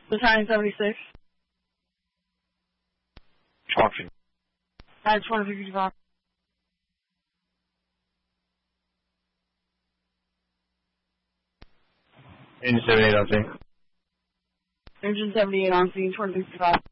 Battalion 76. Auction. At 2055. Engine 78 on scene. Engine 78 on scene, 2055.